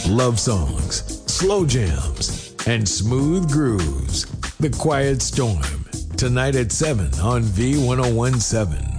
love songs, slow jams, and smooth grooves. The Quiet Storm, tonight at 7 on V1017.